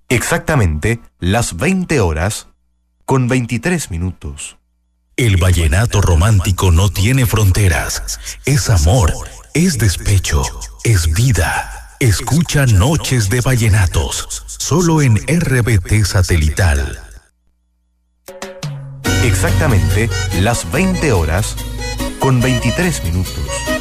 Exactamente las 20 horas con 23 minutos. El vallenato romántico no tiene fronteras. Es amor, es despecho, es vida. Escucha Noches de Vallenatos, solo en RBT Satelital. Exactamente las 20 horas con 23 minutos.